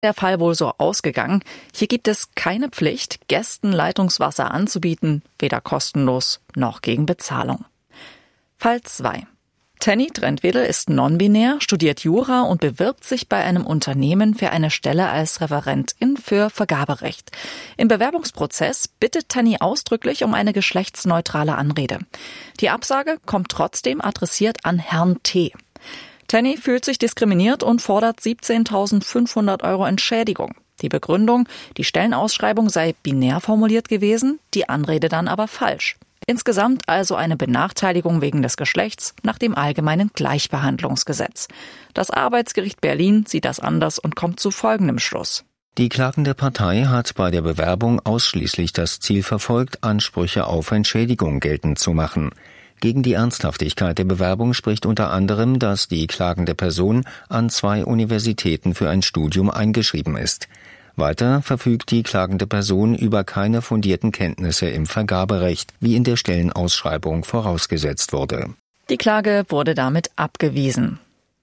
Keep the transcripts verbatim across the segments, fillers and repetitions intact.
Der Fall wohl so ausgegangen. Hier gibt es keine Pflicht, Gästen Leitungswasser anzubieten, weder kostenlos noch gegen Bezahlung. Fall zwei. Tenny Trentwedel ist non-binär, studiert Jura und bewirbt sich bei einem Unternehmen für eine Stelle als Referentin für Vergaberecht. Im Bewerbungsprozess bittet Tenny ausdrücklich um eine geschlechtsneutrale Anrede. Die Absage kommt trotzdem adressiert an Herrn T. Tenny fühlt sich diskriminiert und fordert siebzehntausendfünfhundert Euro Entschädigung. Die Begründung, die Stellenausschreibung sei binär formuliert gewesen, die Anrede dann aber falsch. Insgesamt also eine Benachteiligung wegen des Geschlechts nach dem Allgemeinen Gleichbehandlungsgesetz. Das Arbeitsgericht Berlin sieht das anders und kommt zu folgendem Schluss. Die klagende Partei hat bei der Bewerbung ausschließlich das Ziel verfolgt, Ansprüche auf Entschädigung geltend zu machen. Gegen die Ernsthaftigkeit der Bewerbung spricht unter anderem, dass die klagende Person an zwei Universitäten für ein Studium eingeschrieben ist. Weiter verfügt die klagende Person über keine fundierten Kenntnisse im Vergaberecht, wie in der Stellenausschreibung vorausgesetzt wurde. Die Klage wurde damit abgewiesen.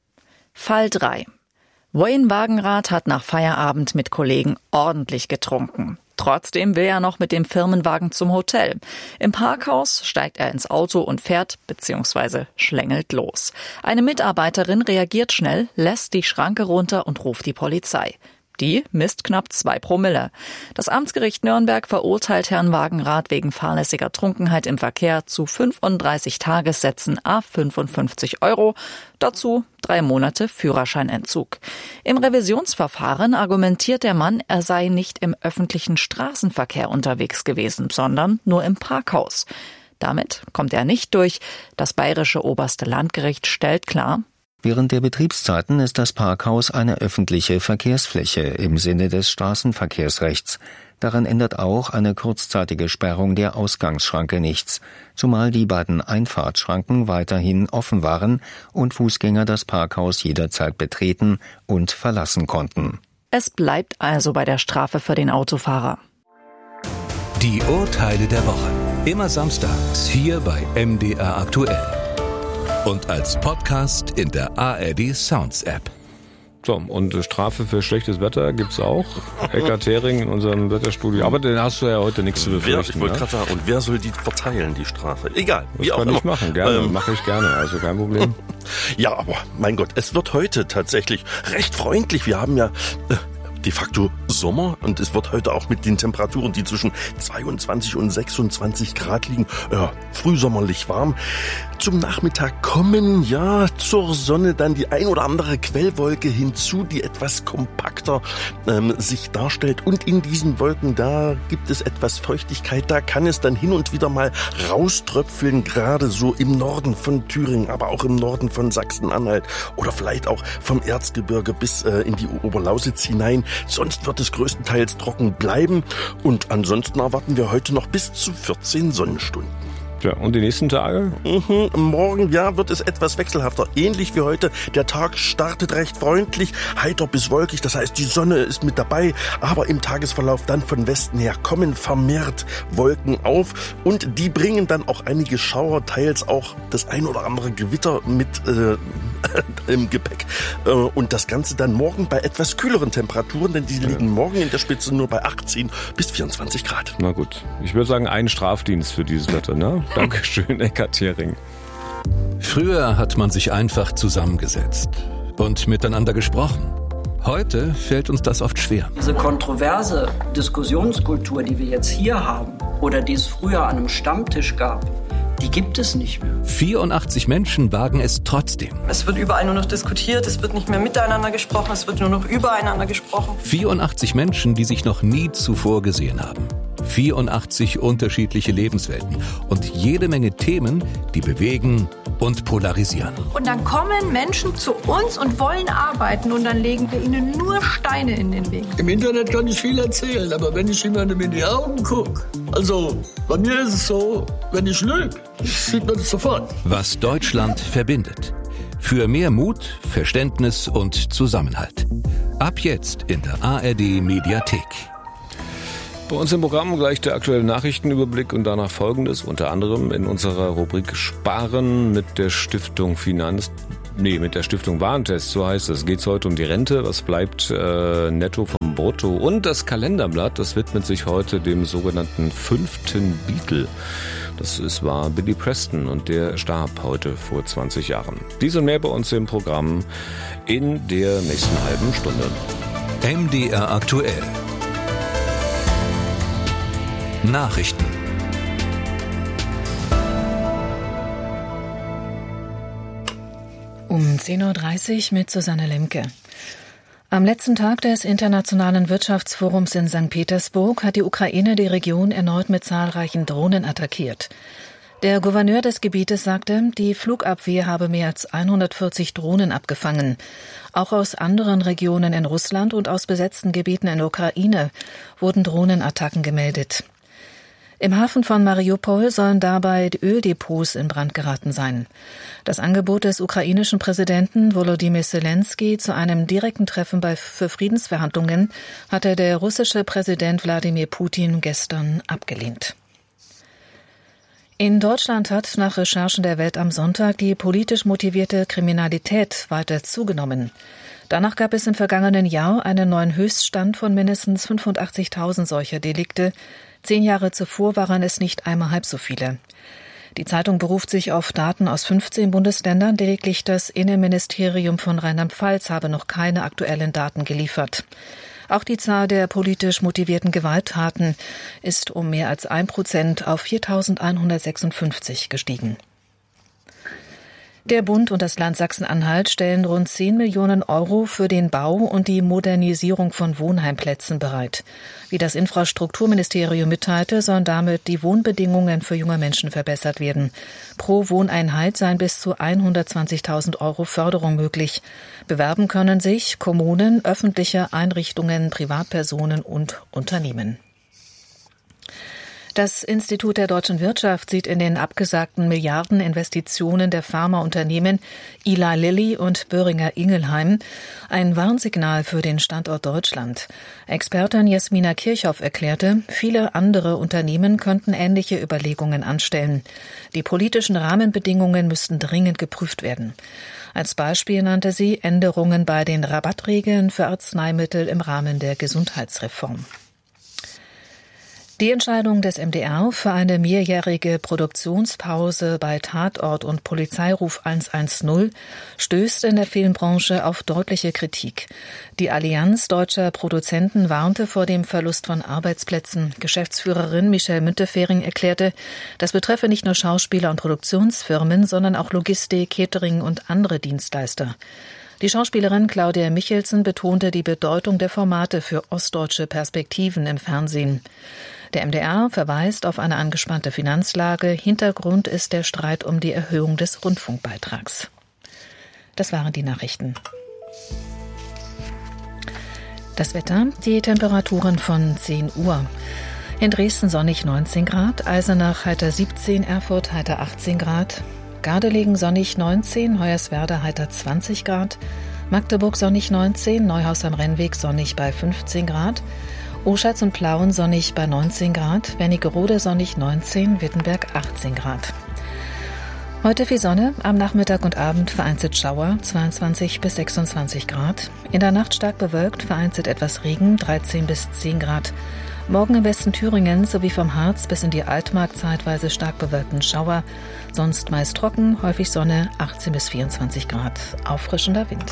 Fall drei. Wayne Wagenrath hat nach Feierabend mit Kollegen ordentlich getrunken. Trotzdem will er noch mit dem Firmenwagen zum Hotel. Im Parkhaus steigt er ins Auto und fährt bzw. schlängelt los. Eine Mitarbeiterin reagiert schnell, lässt die Schranke runter und ruft die Polizei. Die misst knapp zwei Promille. Das Amtsgericht Nürnberg verurteilt Herrn Wagenrath wegen fahrlässiger Trunkenheit im Verkehr zu fünfunddreißig Tagessätzen à fünfundfünfzig Euro. Dazu drei Monate Führerscheinentzug. Im Revisionsverfahren argumentiert der Mann, er sei nicht im öffentlichen Straßenverkehr unterwegs gewesen, sondern nur im Parkhaus. Damit kommt er nicht durch. Das bayerische oberste Landgericht stellt klar: Während der Betriebszeiten ist das Parkhaus eine öffentliche Verkehrsfläche im Sinne des Straßenverkehrsrechts. Daran ändert auch eine kurzzeitige Sperrung der Ausgangsschranke nichts, zumal die beiden Einfahrtschranken weiterhin offen waren und Fußgänger das Parkhaus jederzeit betreten und verlassen konnten. Es bleibt also bei der Strafe für den Autofahrer. Die Urteile der Woche. Immer samstags hier bei M D R aktuell. Und als Podcast in der A R D Sounds App. So, und Strafe für schlechtes Wetter gibt's auch. Eckart Hering in unserem Wetterstudio. Aber den hast du ja heute nichts zu befürchten. Ich wollte gerade sagen, und wer soll die verteilen, die Strafe? Egal, das wie auch kann immer. ich machen, gerne, ähm, mache ich gerne, also kein Problem. Ja, aber mein Gott, es wird heute tatsächlich recht freundlich. Wir haben ja äh, de facto Sommer und es wird heute auch mit den Temperaturen, die zwischen zweiundzwanzig und sechsundzwanzig Grad liegen, ja, frühsommerlich warm. Zum Nachmittag kommen ja zur Sonne dann die ein oder andere Quellwolke hinzu, die etwas kompakter ähm, sich darstellt. Und in diesen Wolken, da gibt es etwas Feuchtigkeit. Da kann es dann hin und wieder mal rauströpfeln, gerade so im Norden von Thüringen, aber auch im Norden von Sachsen-Anhalt oder vielleicht auch vom Erzgebirge bis äh, in die Oberlausitz hinein. Sonst wird es größtenteils trocken bleiben. Und ansonsten erwarten wir heute noch bis zu vierzehn Sonnenstunden. Ja, und die nächsten Tage? Mhm, morgen, ja, wird es etwas wechselhafter. Ähnlich wie heute. Der Tag startet recht freundlich, heiter bis wolkig. Das heißt, die Sonne ist mit dabei. Aber im Tagesverlauf dann von Westen her kommen vermehrt Wolken auf. Und die bringen dann auch einige Schauer, teils auch das ein oder andere Gewitter mit äh, im Gepäck. Äh, und das Ganze dann morgen bei etwas kühleren Temperaturen, denn die liegen morgen in der Spitze nur bei achtzehn bis vierundzwanzig Grad. Na gut. Ich würde sagen, ein Strafdienst für dieses Wetter, ne? Dankeschön, Eckart Hering. Früher hat man sich einfach zusammengesetzt und miteinander gesprochen. Heute fällt uns das oft schwer. Diese kontroverse Diskussionskultur, die wir jetzt hier haben oder die es früher an einem Stammtisch gab, die gibt es nicht mehr. vierundachtzig Menschen wagen es trotzdem. Es wird überall nur noch diskutiert, es wird nicht mehr miteinander gesprochen, es wird nur noch übereinander gesprochen. vierundachtzig Menschen, die sich noch nie zuvor gesehen haben. vierundachtzig unterschiedliche Lebenswelten und jede Menge Themen, die bewegen und polarisieren. Und dann kommen Menschen zu uns und wollen arbeiten und dann legen wir ihnen nur Steine in den Weg. Im Internet kann ich viel erzählen, aber wenn ich jemandem in die Augen gucke, also bei mir ist es so, wenn ich lüge, sieht man das sofort. Was Deutschland verbindet. Für mehr Mut, Verständnis und Zusammenhalt. Ab jetzt in der A R D Mediathek. Bei uns im Programm gleich der aktuelle Nachrichtenüberblick und danach Folgendes, unter anderem in unserer Rubrik Sparen mit der Stiftung Finanz Nee, mit der Stiftung Warentest, so heißt es, geht es heute um die Rente, was bleibt äh, netto vom Brutto. Und das Kalenderblatt, das widmet sich heute dem sogenannten fünften Beatle. Das ist, war Billy Preston und der starb heute vor zwanzig Jahren. Dies und mehr bei uns im Programm in der nächsten halben Stunde. M D R aktuell. Nachrichten. Um zehn Uhr dreißig mit Susanne Lemke. Am letzten Tag des Internationalen Wirtschaftsforums in Sankt Petersburg hat die Ukraine die Region erneut mit zahlreichen Drohnen attackiert. Der Gouverneur des Gebietes sagte, die Flugabwehr habe mehr als hundertvierzig Drohnen abgefangen. Auch aus anderen Regionen in Russland und aus besetzten Gebieten in der Ukraine wurden Drohnenattacken gemeldet. Im Hafen von Mariupol sollen dabei die Öldepots in Brand geraten sein. Das Angebot des ukrainischen Präsidenten Volodymyr Zelensky zu einem direkten Treffen bei, für Friedensverhandlungen hatte der russische Präsident Wladimir Putin gestern abgelehnt. In Deutschland hat nach Recherchen der Welt am Sonntag die politisch motivierte Kriminalität weiter zugenommen. Danach gab es im vergangenen Jahr einen neuen Höchststand von mindestens fünfundachtzigtausend solcher Delikte. Zehn Jahre zuvor waren es nicht einmal halb so viele. Die Zeitung beruft sich auf Daten aus fünfzehn Bundesländern. Lediglich das Innenministerium von Rheinland-Pfalz habe noch keine aktuellen Daten geliefert. Auch die Zahl der politisch motivierten Gewalttaten ist um mehr als ein Prozent auf viertausendeinhundertsechsundfünfzig gestiegen. Der Bund und das Land Sachsen-Anhalt stellen rund zehn Millionen Euro für den Bau und die Modernisierung von Wohnheimplätzen bereit. Wie das Infrastrukturministerium mitteilte, sollen damit die Wohnbedingungen für junge Menschen verbessert werden. Pro Wohneinheit seien bis zu hundertzwanzigtausend Euro Förderung möglich. Bewerben können sich Kommunen, öffentliche Einrichtungen, Privatpersonen und Unternehmen. Das Institut der deutschen Wirtschaft sieht in den abgesagten Milliardeninvestitionen der Pharmaunternehmen Eli Lilly und Boehringer Ingelheim ein Warnsignal für den Standort Deutschland. Expertin Jasmina Kirchhoff erklärte, viele andere Unternehmen könnten ähnliche Überlegungen anstellen. Die politischen Rahmenbedingungen müssten dringend geprüft werden. Als Beispiel nannte sie Änderungen bei den Rabattregeln für Arzneimittel im Rahmen der Gesundheitsreform. Die Entscheidung des M D R für eine mehrjährige Produktionspause bei Tatort und Polizeiruf hundertzehn stößt in der Filmbranche auf deutliche Kritik. Die Allianz deutscher Produzenten warnte vor dem Verlust von Arbeitsplätzen. Geschäftsführerin Michelle Müntefering erklärte, das betreffe nicht nur Schauspieler und Produktionsfirmen, sondern auch Logistik, Catering und andere Dienstleister. Die Schauspielerin Claudia Michelsen betonte die Bedeutung der Formate für ostdeutsche Perspektiven im Fernsehen. Der M D R verweist auf eine angespannte Finanzlage. Hintergrund ist der Streit um die Erhöhung des Rundfunkbeitrags. Das waren die Nachrichten. Das Wetter, die Temperaturen von zehn Uhr. In Dresden sonnig neunzehn Grad, Eisenach heiter siebzehn, Erfurt heiter achtzehn Grad, Gardelegen sonnig neunzehn, Hoyerswerda heiter zwanzig Grad, Magdeburg sonnig neunzehn, Neuhaus am Rennweg sonnig bei fünfzehn Grad, Oschatz und Plauen sonnig bei neunzehn Grad, Wernigerode sonnig neunzehn, Wittenberg achtzehn Grad. Heute viel Sonne, am Nachmittag und Abend vereinzelt Schauer, zweiundzwanzig bis sechsundzwanzig Grad. In der Nacht stark bewölkt, vereinzelt etwas Regen, dreizehn bis zehn Grad. Morgen im Westen Thüringens sowie vom Harz bis in die Altmark zeitweise stark bewölkten Schauer. Sonst meist trocken, häufig Sonne, achtzehn bis vierundzwanzig Grad. Auffrischender Wind.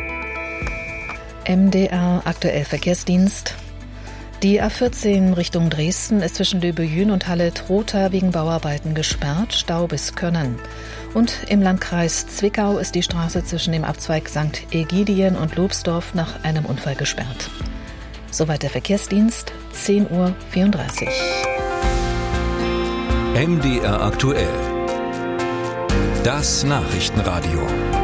M D R aktuell Verkehrsdienst. Die A vierzehn Richtung Dresden ist zwischen Löbejün und Halle-Trotha wegen Bauarbeiten gesperrt, Stau bis Könnern. Und im Landkreis Zwickau ist die Straße zwischen dem Abzweig Sankt Ägidien und Lobsdorf nach einem Unfall gesperrt. Soweit der Verkehrsdienst, zehn Uhr vierunddreißig. M D R aktuell. Das Nachrichtenradio.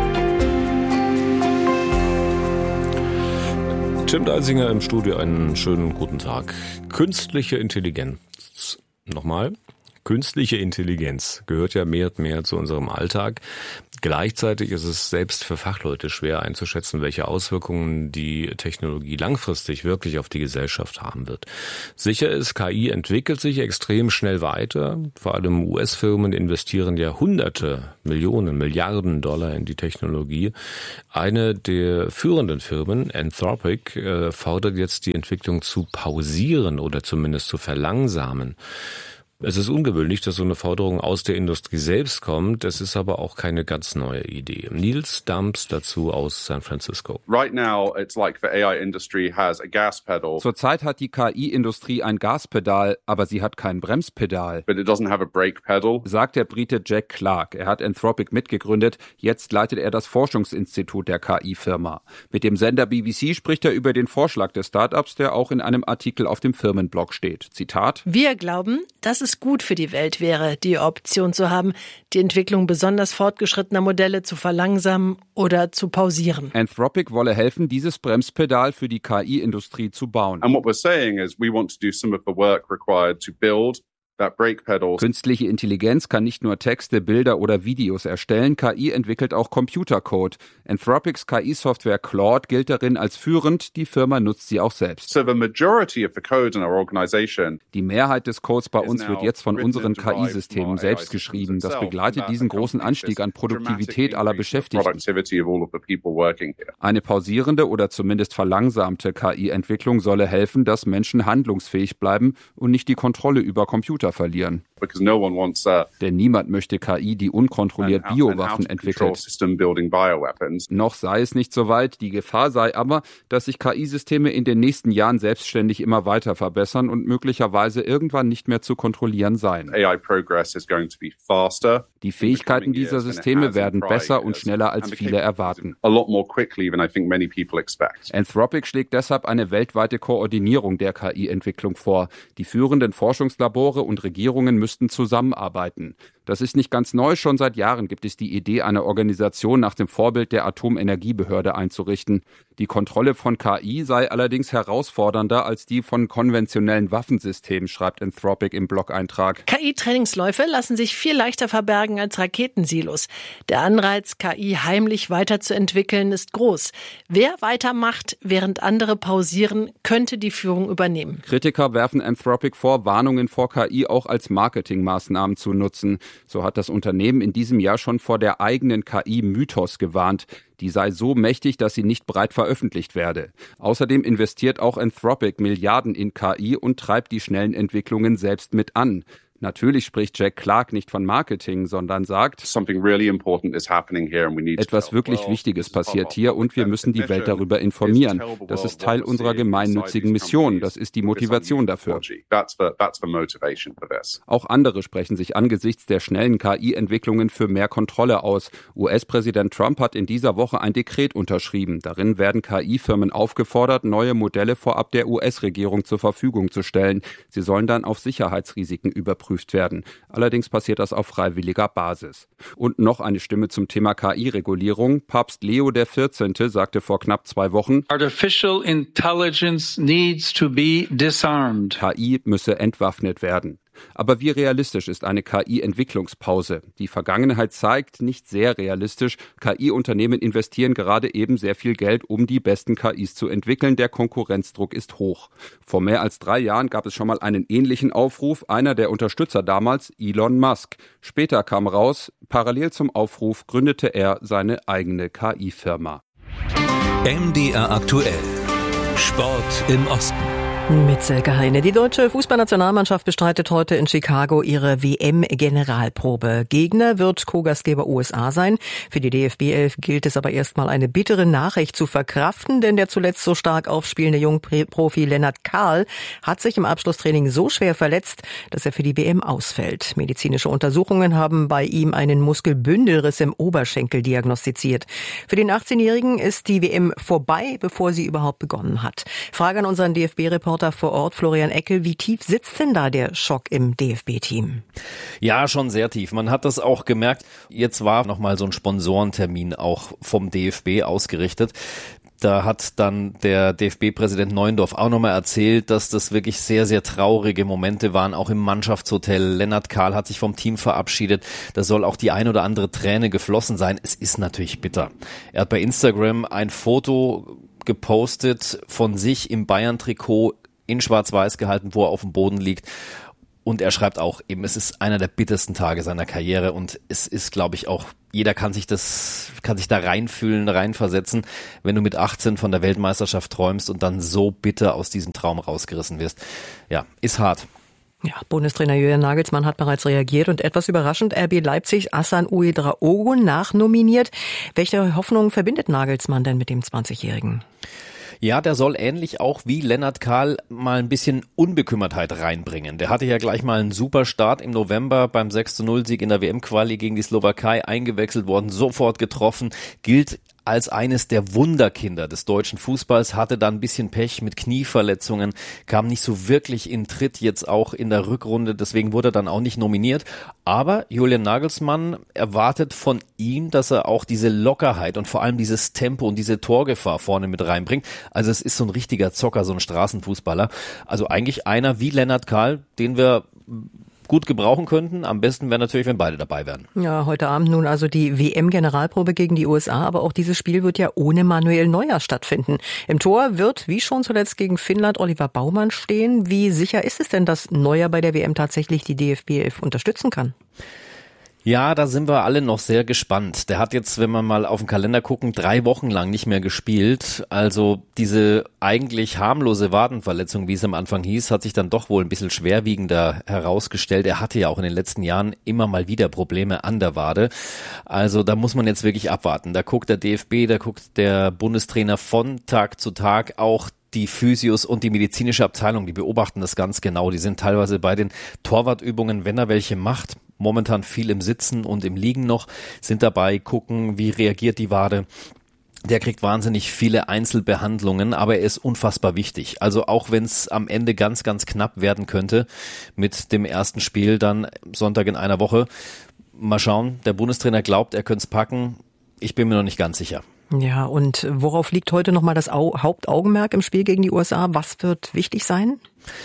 Tim Deisinger im Studio, einen schönen guten Tag. Künstliche Intelligenz. Nochmal. Künstliche Intelligenz gehört ja mehr und mehr zu unserem Alltag. Gleichzeitig ist es selbst für Fachleute schwer einzuschätzen, welche Auswirkungen die Technologie langfristig wirklich auf die Gesellschaft haben wird. Sicher ist, K I entwickelt sich extrem schnell weiter. Vor allem U S-Firmen investieren ja Hunderte, Millionen, Milliarden Dollar in die Technologie. Eine der führenden Firmen, Anthropic, äh, fordert jetzt die Entwicklung zu pausieren oder zumindest zu verlangsamen. Es ist ungewöhnlich, dass so eine Forderung aus der Industrie selbst kommt. Es ist aber auch keine ganz neue Idee. Nils Dumps dazu aus San Francisco. Right now, it's like the A I industry has a gas pedal. Zurzeit hat die K I-Industrie ein Gaspedal, aber sie hat kein Bremspedal. But it doesn't have a brake pedal. Sagt der Brite Jack Clark. Er hat Anthropic mitgegründet. Jetzt leitet er das Forschungsinstitut der K I-Firma. Mit dem Sender B B C spricht er über den Vorschlag des Startups, der auch in einem Artikel auf dem Firmenblog steht. Zitat: Wir glauben, dass es gut für die Welt wäre, die Option zu haben, die Entwicklung besonders fortgeschrittener Modelle zu verlangsamen oder zu pausieren. Anthropic wolle helfen, dieses Bremspedal für die K I-Industrie zu bauen. And what we're saying is we want to do some of the work required to build that brake pedal. Künstliche Intelligenz kann nicht nur Texte, Bilder oder Videos erstellen, K I entwickelt auch Computercode. Anthropics K I-Software Claude gilt darin als führend, die Firma nutzt sie auch selbst. So the majority of the code in our organization. Die Mehrheit des Codes bei uns wird jetzt von unseren K I-Systemen selbst geschrieben. Das begleitet diesen großen Anstieg an Produktivität aller Beschäftigten. Eine pausierende oder zumindest verlangsamte K I-Entwicklung solle helfen, dass Menschen handlungsfähig bleiben und nicht die Kontrolle über Computer verlieren. No wants, uh, Denn niemand möchte K I, die unkontrolliert Biowaffen entwickelt. Noch sei es nicht so weit, die Gefahr sei aber, dass sich K I-Systeme in den nächsten Jahren selbstständig immer weiter verbessern und möglicherweise irgendwann nicht mehr zu kontrollieren seien. A I progress is going to be faster. Die Fähigkeiten dieser Systeme werden besser und schneller, als viele erwarten. A lot more quickly than I think many people expect. Anthropic schlägt deshalb eine weltweite Koordinierung der K I-Entwicklung vor. Die führenden Forschungslabore und Regierungen müssen zusammenarbeiten. Das ist nicht ganz neu, schon seit Jahren gibt es die Idee, eine Organisation nach dem Vorbild der Atomenergiebehörde einzurichten. Die Kontrolle von K I sei allerdings herausfordernder als die von konventionellen Waffensystemen, schreibt Anthropic im Blog-Eintrag. K I-Trainingsläufe lassen sich viel leichter verbergen als Raketensilos. Der Anreiz, K I heimlich weiterzuentwickeln, ist groß. Wer weitermacht, während andere pausieren, könnte die Führung übernehmen. Kritiker werfen Anthropic vor, Warnungen vor K I auch als Marketingmaßnahmen zu nutzen. So hat das Unternehmen in diesem Jahr schon vor der eigenen K I-Mythos gewarnt. Die sei so mächtig, dass sie nicht breit veröffentlicht werde. Außerdem investiert auch Anthropic Milliarden in K I und treibt die schnellen Entwicklungen selbst mit an. Natürlich spricht Jack Clark nicht von Marketing, sondern sagt, Something really important is happening here and we need etwas wirklich Wichtiges passiert hier und wir müssen die Welt darüber informieren. Das ist Teil unserer gemeinnützigen Mission. Das ist die Motivation dafür. Auch andere sprechen sich angesichts der schnellen K I-Entwicklungen für mehr Kontrolle aus. U S-Präsident Trump hat in dieser Woche ein Dekret unterschrieben. Darin werden K I-Firmen aufgefordert, neue Modelle vorab der U S-Regierung zur Verfügung zu stellen. Sie sollen dann auf Sicherheitsrisiken überprüfen werden. Allerdings passiert das auf freiwilliger Basis. Und noch eine Stimme zum Thema K I-Regulierung. Papst Leo der vierzehnte sagte vor knapp zwei Wochen, Artificial intelligence needs to be disarmed. K I müsse entwaffnet werden. Aber wie realistisch ist eine K I-Entwicklungspause? Die Vergangenheit zeigt, nicht sehr realistisch. K I-Unternehmen investieren gerade eben sehr viel Geld, um die besten K Is zu entwickeln. Der Konkurrenzdruck ist hoch. Vor mehr als drei Jahren gab es schon mal einen ähnlichen Aufruf. Einer der Unterstützer damals, Elon Musk. Später kam raus, parallel zum Aufruf gründete er seine eigene K I-Firma. M D R aktuell. Sport im Osten. Mit Silke Heine. Die deutsche Fußballnationalmannschaft bestreitet heute in Chicago ihre W M-Generalprobe. Gegner wird Co-Gastgeber U S A sein. Für die D F B elf gilt es aber erstmal eine bittere Nachricht zu verkraften, denn der zuletzt so stark aufspielende Jungprofi Lennart Kahl hat sich im Abschlusstraining so schwer verletzt, dass er für die W M ausfällt. Medizinische Untersuchungen haben bei ihm einen Muskelbündelriss im Oberschenkel diagnostiziert. Für den achtzehnjährigen ist die W M vorbei, bevor sie überhaupt begonnen hat. Frage an unseren D F B-Reporter vor Ort, Florian Eckel. Wie tief sitzt denn da der Schock im D F B-Team? Ja, schon sehr tief. Man hat das auch gemerkt. Jetzt war nochmal so ein Sponsorentermin auch vom D F B ausgerichtet. Da hat dann der D F B-Präsident Neuendorf auch nochmal erzählt, dass das wirklich sehr, sehr traurige Momente waren, auch im Mannschaftshotel. Lennart Kahl hat sich vom Team verabschiedet. Da soll auch die ein oder andere Träne geflossen sein. Es ist natürlich bitter. Er hat bei Instagram ein Foto gepostet von sich im Bayern-Trikot in Schwarz-Weiß gehalten, wo er auf dem Boden liegt. Und er schreibt auch eben, es ist einer der bittersten Tage seiner Karriere und es ist, glaube ich, auch, jeder kann sich das, kann sich da reinfühlen, reinversetzen, wenn du mit achtzehn von der Weltmeisterschaft träumst und dann so bitter aus diesem Traum rausgerissen wirst. Ja, ist hart. Ja, Bundestrainer Julian Nagelsmann hat bereits reagiert und etwas überraschend R B Leipzig Hassan Ouedraogo nachnominiert. Welche Hoffnung verbindet Nagelsmann denn mit dem zwanzigjährigen? Ja, der soll ähnlich auch wie Lennart Kahl mal ein bisschen Unbekümmertheit reinbringen. Der hatte ja gleich mal einen super Start im November beim sechs zu null Sieg in der W M-Quali gegen die Slowakei, eingewechselt worden, sofort getroffen, gilt als eines der Wunderkinder des deutschen Fußballs, hatte dann ein bisschen Pech mit Knieverletzungen, kam nicht so wirklich in Tritt jetzt auch in der Rückrunde, deswegen wurde er dann auch nicht nominiert. Aber Julian Nagelsmann erwartet von ihm, dass er auch diese Lockerheit und vor allem dieses Tempo und diese Torgefahr vorne mit reinbringt. Also es ist so ein richtiger Zocker, so ein Straßenfußballer. Also eigentlich einer wie Lennart Kahl, den wir gut gebrauchen könnten. Am besten wäre natürlich, wenn beide dabei wären. Ja, heute Abend nun also die W M-Generalprobe gegen die U S A, aber auch dieses Spiel wird ja ohne Manuel Neuer stattfinden. Im Tor wird, wie schon zuletzt gegen Finnland, Oliver Baumann stehen. Wie sicher ist es denn, dass Neuer bei der W M tatsächlich die D F B elf unterstützen kann? Ja, da sind wir alle noch sehr gespannt. Der hat jetzt, wenn wir mal auf den Kalender gucken, drei Wochen lang nicht mehr gespielt. Also diese eigentlich harmlose Wadenverletzung, wie es am Anfang hieß, hat sich dann doch wohl ein bisschen schwerwiegender herausgestellt. Er hatte ja auch in den letzten Jahren immer mal wieder Probleme an der Wade. Also da muss man jetzt wirklich abwarten. Da guckt der D F B, da guckt der Bundestrainer von Tag zu Tag, auch die Physios und die medizinische Abteilung, die beobachten das ganz genau. Die sind teilweise bei den Torwartübungen, wenn er welche macht, momentan viel im Sitzen und im Liegen noch, sind dabei, gucken, wie reagiert die Wade. Der kriegt wahnsinnig viele Einzelbehandlungen, aber er ist unfassbar wichtig. Also auch wenn es am Ende ganz, ganz knapp werden könnte mit dem ersten Spiel dann Sonntag in einer Woche. Mal schauen, der Bundestrainer glaubt, er könnte es packen. Ich bin mir noch nicht ganz sicher. Ja, und worauf liegt heute nochmal das Au- Hauptaugenmerk im Spiel gegen die U S A? Was wird wichtig sein?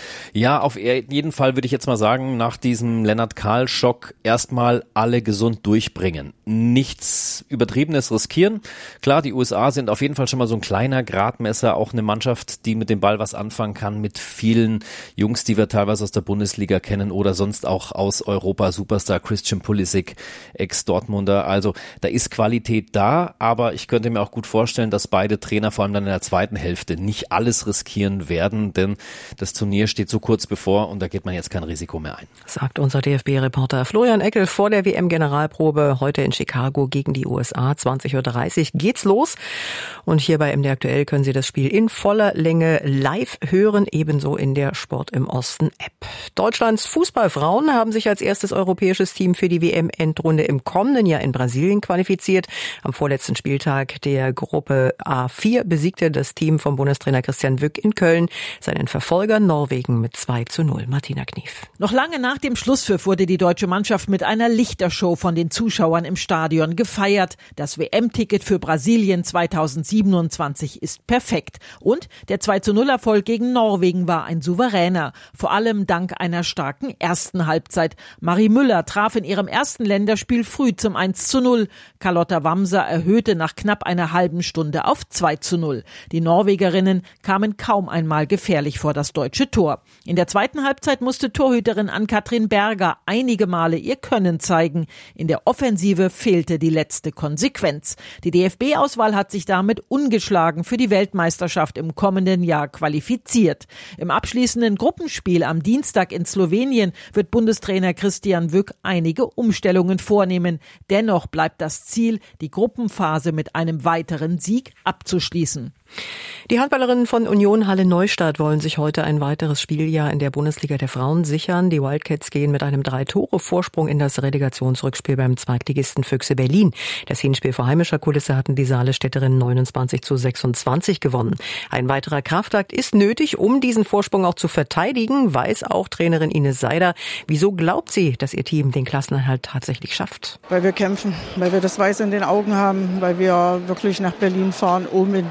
Ja, auf jeden Fall würde ich jetzt mal sagen, nach diesem Lennart Kahl-Schock erstmal alle gesund durchbringen. Nichts Übertriebenes riskieren. Klar, die U S A sind auf jeden Fall schon mal so ein kleiner Gradmesser, auch eine Mannschaft, die mit dem Ball was anfangen kann, mit vielen Jungs, die wir teilweise aus der Bundesliga kennen oder sonst auch aus Europa, Superstar Christian Pulisic, Ex-Dortmunder. Also da ist Qualität da, aber ich könnte mir auch gut vorstellen, dass beide Trainer vor allem dann in der zweiten Hälfte nicht alles riskieren werden, denn das Turnier steht so kurz bevor und da geht man jetzt kein Risiko mehr ein. Sagt unser D F B-Reporter Florian Eckel vor der W M-Generalprobe heute in Chicago gegen die U S A. zwanzig Uhr dreißig geht's los. Und hier bei M D Aktuell können Sie das Spiel in voller Länge live hören, ebenso in der Sport im Osten App. Deutschlands Fußballfrauen haben sich als erstes europäisches Team für die W M-Endrunde im kommenden Jahr in Brasilien qualifiziert. Am vorletzten Spieltag der Gruppe A vier besiegte das Team von Bundestrainer Christian Wück in Köln seinen Verfolger Norwegen mit zwei zu null. Martina Knief. Noch lange nach dem Schlusspfiff wurde die deutsche Mannschaft mit einer Lichtershow von den Zuschauern im Stadion gefeiert. Das W M-Ticket für Brasilien zweitausendsiebenundzwanzig ist perfekt. Und der zwei zu null Erfolg gegen Norwegen war ein souveräner. Vor allem dank einer starken ersten Halbzeit. Marie Müller traf in ihrem ersten Länderspiel früh zum eins zu null. Carlotta Wamser erhöhte nach knapp einer halben Stunde auf zwei zu null. Die Norwegerinnen kamen kaum einmal gefährlich vor das deutsche Tor. In der zweiten Halbzeit musste Torhüterin Ann-Kathrin Berger einige Male ihr Können zeigen. In der Offensive fehlte die letzte Konsequenz. Die D F B-Auswahl hat sich damit ungeschlagen für die Weltmeisterschaft im kommenden Jahr qualifiziert. Im abschließenden Gruppenspiel am Dienstag in Slowenien wird Bundestrainer Christian Wück einige Umstellungen vornehmen. Dennoch bleibt das Ziel, die Gruppenphase mit einem weiteren Sieg abzuschließen. Die Handballerinnen von Union Halle Neustadt wollen sich heute ein weiteres Spieljahr in der Bundesliga der Frauen sichern. Die Wildcats gehen mit einem Drei-Tore-Vorsprung in das Relegationsrückspiel beim Zweitligisten Füchse Berlin. Das Hinspiel vor heimischer Kulisse hatten die Saalestädterinnen neunundzwanzig zu sechsundzwanzig gewonnen. Ein weiterer Kraftakt ist nötig, um diesen Vorsprung auch zu verteidigen, weiß auch Trainerin Ines Seider. Wieso glaubt sie, dass ihr Team den Klassenerhalt tatsächlich schafft? Weil wir kämpfen, weil wir das Weiß in den Augen haben, weil wir wirklich nach Berlin fahren, um in dieser Liga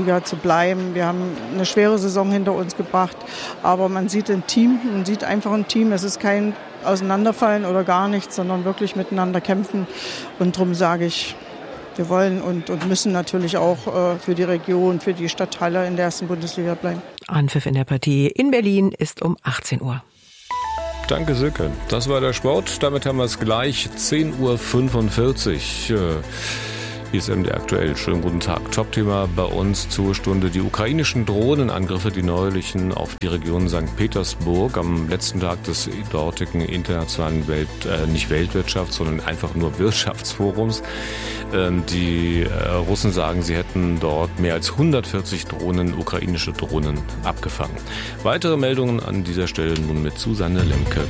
Bundesliga zu bleiben. Wir haben eine schwere Saison hinter uns gebracht, aber man sieht ein Team, man sieht einfach ein Team. Es ist kein Auseinanderfallen oder gar nichts, sondern wirklich miteinander kämpfen. Und darum sage ich, wir wollen und, und müssen natürlich auch äh, für die Region, für die Stadt Halle in der ersten Bundesliga bleiben. Anpfiff in der Partie in Berlin ist um achtzehn Uhr. Danke, Silke. Das war der Sport. Damit haben wir es gleich. zehn Uhr fünfundvierzig. Hier ist M D R aktuell. Schönen guten Tag. Top-Thema bei uns zur Stunde. Die ukrainischen Drohnenangriffe, die neulichen auf die Region Sankt Petersburg am letzten Tag des dortigen internationalen Welt, äh, nicht Weltwirtschafts, sondern einfach nur Wirtschaftsforums. Ähm, die äh, Russen sagen, sie hätten dort mehr als hundertvierzig Drohnen, ukrainische Drohnen, abgefangen. Weitere Meldungen an dieser Stelle nun mit Susanne Lemke.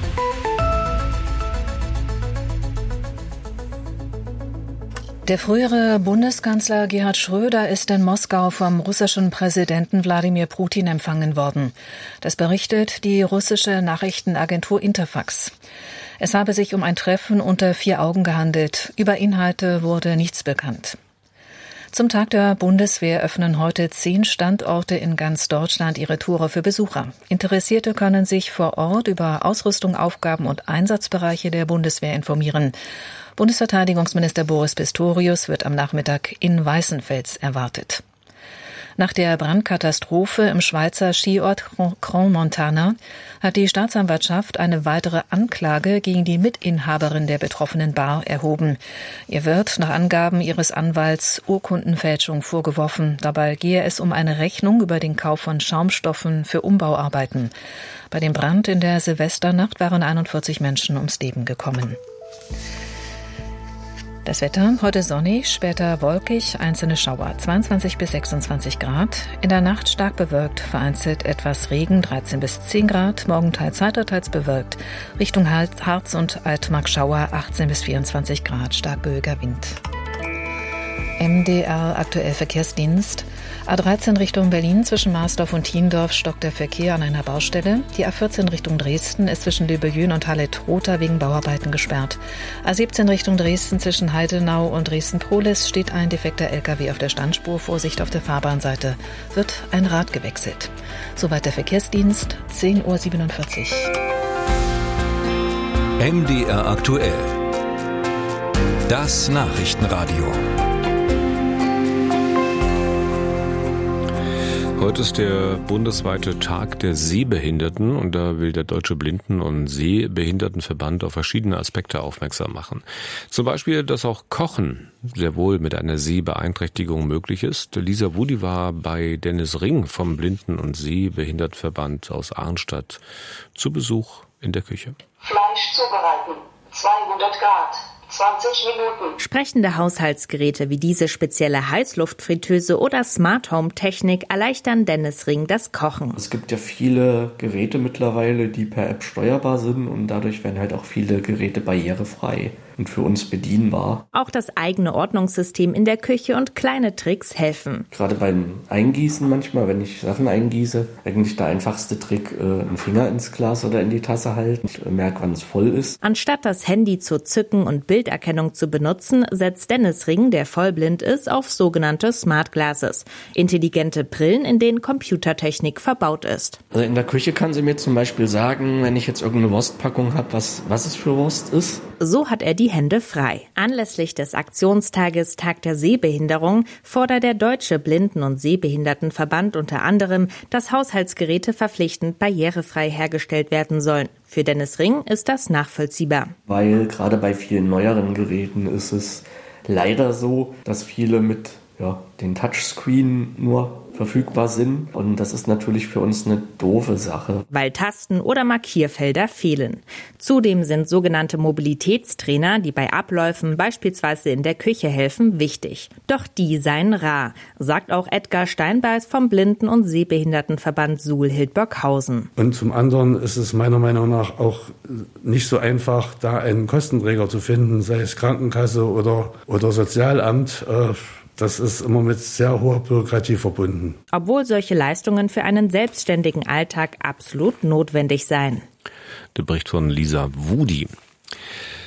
Der frühere Bundeskanzler Gerhard Schröder ist in Moskau vom russischen Präsidenten Wladimir Putin empfangen worden. Das berichtet die russische Nachrichtenagentur Interfax. Es habe sich um ein Treffen unter vier Augen gehandelt. Über Inhalte wurde nichts bekannt. Zum Tag der Bundeswehr öffnen heute zehn Standorte in ganz Deutschland ihre Tore für Besucher. Interessierte können sich vor Ort über Ausrüstung, Aufgaben und Einsatzbereiche der Bundeswehr informieren. Bundesverteidigungsminister Boris Pistorius wird am Nachmittag in Weißenfels erwartet. Nach der Brandkatastrophe im Schweizer Skiort Crans-Montana hat die Staatsanwaltschaft eine weitere Anklage gegen die Mitinhaberin der betroffenen Bar erhoben. Ihr wird nach Angaben ihres Anwalts Urkundenfälschung vorgeworfen. Dabei gehe es um eine Rechnung über den Kauf von Schaumstoffen für Umbauarbeiten. Bei dem Brand in der Silvesternacht waren einundvierzig Menschen ums Leben gekommen. Das Wetter, heute sonnig, später wolkig, einzelne Schauer, zweiundzwanzig bis sechsundzwanzig Grad. In der Nacht stark bewölkt, vereinzelt etwas Regen, dreizehn bis zehn Grad. Morgen teils heiter, teils bewölkt. Richtung Harz und Altmark Schauer, achtzehn bis vierundzwanzig Grad, stark böiger Wind. M D R aktuell Verkehrsdienst. A dreizehn Richtung Berlin zwischen Marsdorf und Thiendorf stockt der Verkehr an einer Baustelle. Die A vierzehn Richtung Dresden ist zwischen Lübejün und Halle-Trotha wegen Bauarbeiten gesperrt. A siebzehn Richtung Dresden zwischen Heidenau und Dresden-Prohlis steht ein defekter L K W auf der Standspur. Vorsicht auf der Fahrbahnseite. Wird ein Rad gewechselt. Soweit der Verkehrsdienst, zehn Uhr siebenundvierzig. M D R aktuell. Das Nachrichtenradio. Heute ist der bundesweite Tag der Sehbehinderten und da will der Deutsche Blinden- und Sehbehindertenverband auf verschiedene Aspekte aufmerksam machen. Zum Beispiel, dass auch Kochen sehr wohl mit einer Sehbeeinträchtigung möglich ist. Lisa Wudi war bei Dennis Ring vom Blinden- und Sehbehindertenverband aus Arnstadt zu Besuch in der Küche. Fleisch zubereiten, zweihundert Grad. zwanzig Minuten. Sprechende Haushaltsgeräte wie diese spezielle Heißluftfritteuse oder Smart Home Technik erleichtern Dennis Ring das Kochen. Es gibt ja viele Geräte mittlerweile, die per App steuerbar sind und dadurch werden halt auch viele Geräte barrierefrei und für uns bedienbar. Auch das eigene Ordnungssystem in der Küche und kleine Tricks helfen. Gerade beim Eingießen manchmal, wenn ich Sachen eingieße, eigentlich der einfachste Trick, einen Finger ins Glas oder in die Tasse halten. Ich merke, wann es voll ist. Anstatt das Handy zu zücken und Bilderkennung zu benutzen, setzt Dennis Ring, der vollblind ist, auf sogenannte Smart Glasses. Intelligente Brillen, in denen Computertechnik verbaut ist. Also in der Küche kann sie mir zum Beispiel sagen, wenn ich jetzt irgendeine Wurstpackung habe, was, was es für Wurst ist. So hat er die Hände frei. Anlässlich des Aktionstages Tag der Sehbehinderung fordert der Deutsche Blinden- und Sehbehindertenverband unter anderem, dass Haushaltsgeräte verpflichtend barrierefrei hergestellt werden sollen. Für Dennis Ring ist das nachvollziehbar. Weil gerade bei vielen neueren Geräten ist es leider so, dass viele mit ja, den Touchscreen nur verfügbar sind. Und das ist natürlich für uns eine doofe Sache. Weil Tasten oder Markierfelder fehlen. Zudem sind sogenannte Mobilitätstrainer, die bei Abläufen beispielsweise in der Küche helfen, wichtig. Doch die seien rar, sagt auch Edgar Steinbeis vom Blinden- und Sehbehindertenverband Suhl-Hildburghausen. Und zum anderen ist es meiner Meinung nach auch nicht so einfach, da einen Kostenträger zu finden, sei es Krankenkasse oder, oder Sozialamt. Das ist immer mit sehr hoher Bürokratie verbunden. Obwohl solche Leistungen für einen selbstständigen Alltag absolut notwendig seien. Der Bericht von Lisa Wudi.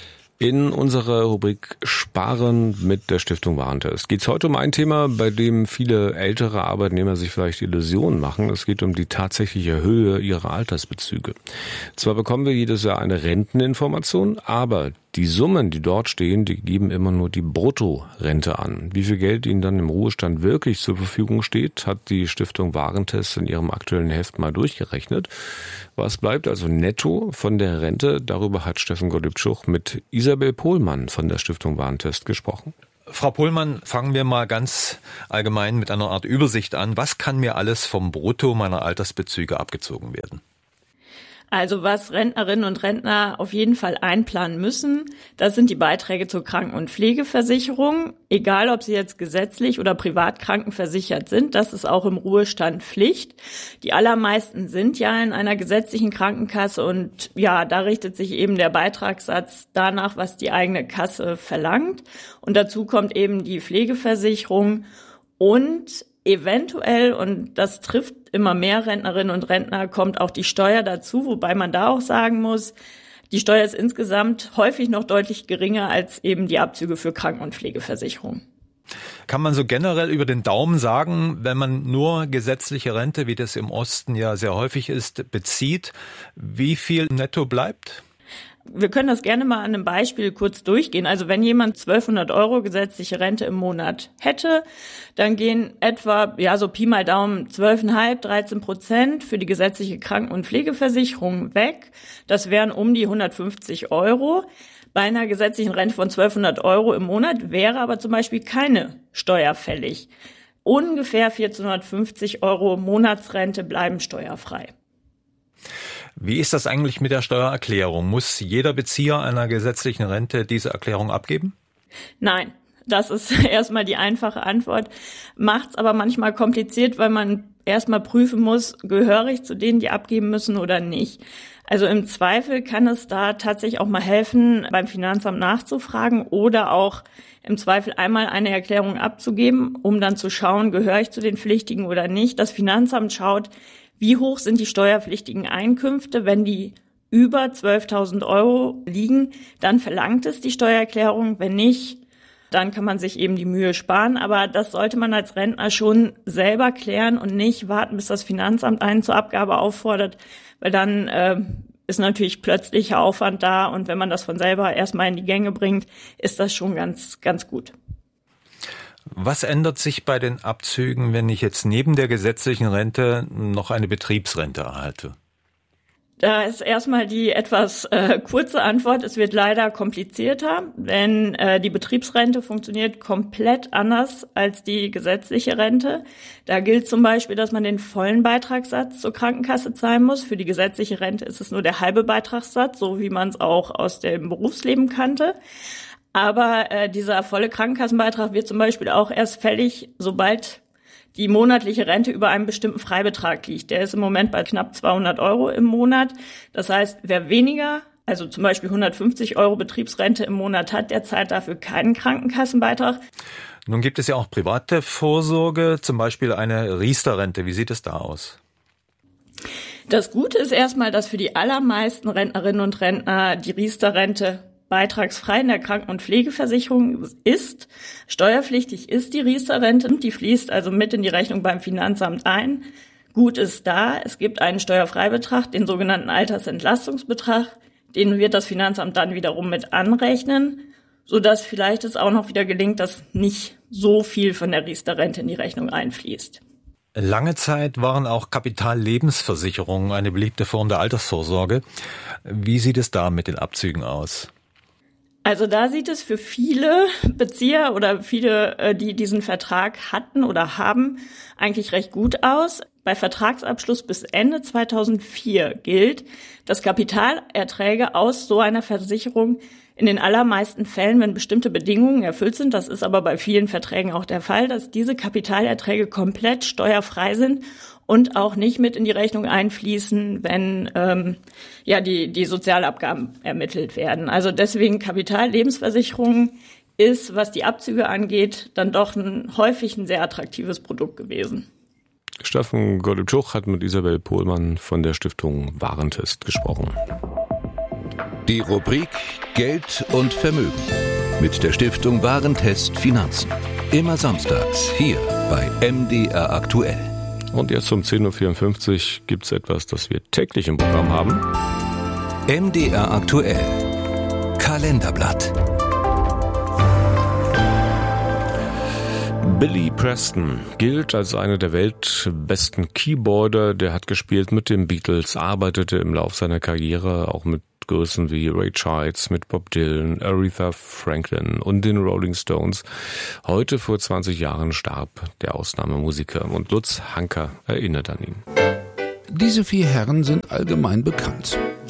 In unserer Rubrik Sparen mit der Stiftung Warentest geht es heute um ein Thema, bei dem viele ältere Arbeitnehmer sich vielleicht Illusionen machen. Es geht um die tatsächliche Höhe ihrer Altersbezüge. Zwar bekommen wir jedes Jahr eine Renteninformation, aber die Summen, die dort stehen, die geben immer nur die Bruttorente an. Wie viel Geld Ihnen dann im Ruhestand wirklich zur Verfügung steht, hat die Stiftung Warentest in ihrem aktuellen Heft mal durchgerechnet. Was bleibt also netto von der Rente? Darüber hat Steffen Golübschuch mit Isabel Pohlmann von der Stiftung Warentest gesprochen. Frau Pohlmann, fangen wir mal ganz allgemein mit einer Art Übersicht an. Was kann mir alles vom Brutto meiner Altersbezüge abgezogen werden? Also was Rentnerinnen und Rentner auf jeden Fall einplanen müssen, das sind die Beiträge zur Kranken- und Pflegeversicherung. Egal, ob sie jetzt gesetzlich oder privat krankenversichert sind, das ist auch im Ruhestand Pflicht. Die allermeisten sind ja in einer gesetzlichen Krankenkasse und ja, da richtet sich eben der Beitragssatz danach, was die eigene Kasse verlangt. Und dazu kommt eben die Pflegeversicherung und eventuell, und das trifft immer mehr Rentnerinnen und Rentner, kommt auch die Steuer dazu, wobei man da auch sagen muss, die Steuer ist insgesamt häufig noch deutlich geringer als eben die Abzüge für Kranken- und Pflegeversicherung. Kann man so generell über den Daumen sagen, wenn man nur gesetzliche Rente, wie das im Osten ja sehr häufig ist, bezieht, wie viel netto bleibt? Wir können das gerne mal an einem Beispiel kurz durchgehen. Also wenn jemand zwölfhundert Euro gesetzliche Rente im Monat hätte, dann gehen etwa, ja so Pi mal Daumen, zwölf Komma fünf, dreizehn Prozent für die gesetzliche Kranken- und Pflegeversicherung weg. Das wären um die hundertfünfzig Euro. Bei einer gesetzlichen Rente von zwölfhundert Euro im Monat wäre aber zum Beispiel keine Steuer fällig. Ungefähr vierzehnhundertfünfzig Euro Monatsrente bleiben steuerfrei. Wie ist das eigentlich mit der Steuererklärung? Muss jeder Bezieher einer gesetzlichen Rente diese Erklärung abgeben? Nein, das ist erstmal die einfache Antwort. Macht's aber manchmal kompliziert, weil man erstmal prüfen muss, gehöre ich zu denen, die abgeben müssen oder nicht. Also im Zweifel kann es da tatsächlich auch mal helfen, beim Finanzamt nachzufragen oder auch im Zweifel einmal eine Erklärung abzugeben, um dann zu schauen, gehöre ich zu den Pflichtigen oder nicht. Das Finanzamt schaut, wie hoch sind die steuerpflichtigen Einkünfte. Wenn die über zwölftausend Euro liegen, dann verlangt es die Steuererklärung. Wenn nicht, dann kann man sich eben die Mühe sparen. Aber das sollte man als Rentner schon selber klären und nicht warten, bis das Finanzamt einen zur Abgabe auffordert, weil dann äh, ist natürlich plötzlicher Aufwand da. Und wenn man das von selber erstmal in die Gänge bringt, ist das schon ganz, ganz gut. Was ändert sich bei den Abzügen, wenn ich jetzt neben der gesetzlichen Rente noch eine Betriebsrente erhalte? Da ist erstmal die etwas äh, kurze Antwort. Es wird leider komplizierter, denn äh, die Betriebsrente funktioniert komplett anders als die gesetzliche Rente. Da gilt zum Beispiel, dass man den vollen Beitragssatz zur Krankenkasse zahlen muss. Für die gesetzliche Rente ist es nur der halbe Beitragssatz, so wie man es auch aus dem Berufsleben kannte. Aber äh, dieser volle Krankenkassenbeitrag wird zum Beispiel auch erst fällig, sobald die monatliche Rente über einem bestimmten Freibetrag liegt. Der ist im Moment bei knapp zweihundert Euro im Monat. Das heißt, wer weniger, also zum Beispiel hundertfünfzig Euro Betriebsrente im Monat hat, der zahlt dafür keinen Krankenkassenbeitrag. Nun gibt es ja auch private Vorsorge, zum Beispiel eine Riester-Rente. Wie sieht es da aus? Das Gute ist erstmal, dass für die allermeisten Rentnerinnen und Rentner die Riester-Rente beitragsfrei in der Kranken- und Pflegeversicherung ist. Steuerpflichtig ist die Riester-Rente, die fließt also mit in die Rechnung beim Finanzamt ein. Gut ist da, es gibt einen Steuerfreibetrag, den sogenannten Altersentlastungsbetrag, den wird das Finanzamt dann wiederum mit anrechnen, sodass vielleicht es auch noch wieder gelingt, dass nicht so viel von der Riester-Rente in die Rechnung einfließt. Lange Zeit waren auch Kapitallebensversicherungen eine beliebte Form der Altersvorsorge. Wie sieht es da mit den Abzügen aus? Also da sieht es für viele Bezieher oder viele, die diesen Vertrag hatten oder haben, eigentlich recht gut aus. Bei Vertragsabschluss bis Ende zweitausendvier gilt, dass Kapitalerträge aus so einer Versicherung in den allermeisten Fällen, wenn bestimmte Bedingungen erfüllt sind, das ist aber bei vielen Verträgen auch der Fall, dass diese Kapitalerträge komplett steuerfrei sind und auch nicht mit in die Rechnung einfließen, wenn ähm, ja die die Sozialabgaben ermittelt werden. Also deswegen Kapitallebensversicherung ist, was die Abzüge angeht, dann doch ein, häufig ein sehr attraktives Produkt gewesen. Steffen Golübschuch hat mit Isabel Pohlmann von der Stiftung Warentest gesprochen. Die Rubrik Geld und Vermögen mit der Stiftung Warentest Finanzen. Immer samstags hier bei M D R aktuell. Und jetzt um zehn Uhr vierundfünfzig gibt es etwas, das wir täglich im Programm haben. M D R aktuell. Kalenderblatt. Billy Preston gilt als einer der weltbesten Keyboarder. Der hat gespielt mit den Beatles, arbeitete im Lauf seiner Karriere auch mit Größen wie Ray Charles, mit Bob Dylan, Aretha Franklin und den Rolling Stones. Heute vor zwanzig Jahren starb der Ausnahmemusiker und Lutz Hanker erinnert an ihn. Diese vier Herren sind allgemein bekannt.